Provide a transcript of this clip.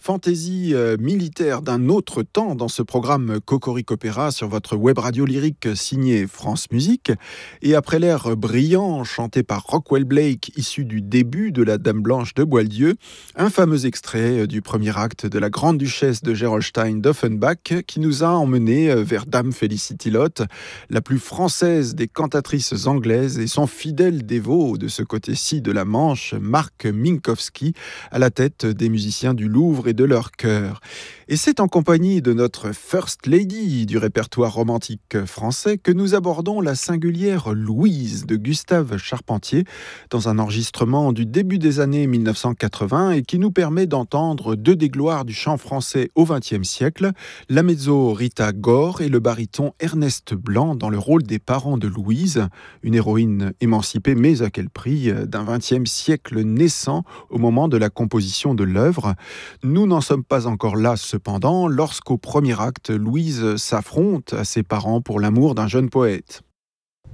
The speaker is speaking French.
Fantaisie militaire d'un autre temps dans ce programme Cocorico Opéra sur votre web radio lyrique signée France Musique. Et après l'air brillant chanté par Rockwell Blake, issu du début de La Dame Blanche de Boieldieu, un fameux extrait du premier acte de La Grande Duchesse de Gerolstein d'Offenbach qui nous a emmenés vers Dame Felicity Lotte, la plus française des cantatrices anglaises, et son fidèle dévot de ce côté-ci de la Manche, Marc Minkowski, à la tête des musiciens du Louvre et de leur chœur. Et c'est en compagnie de notre First Lady du répertoire romantique français que nous abordons la singulière Louise de Gustave Charpentier dans un enregistrement du début des années 1980 et qui nous permet d'entendre deux des gloires du chant français au XXe siècle, la mezzo Rita Gore et le baryton Ernest Blanc dans le rôle des parents de Louise, une héroïne émancipée mais à quel prix d'un XXe siècle naissant au moment de la composition de l'œuvre. Nous n'en sommes pas encore là cependant lorsqu'au premier acte, Louise s'affronte à ses parents pour l'amour d'un jeune poète.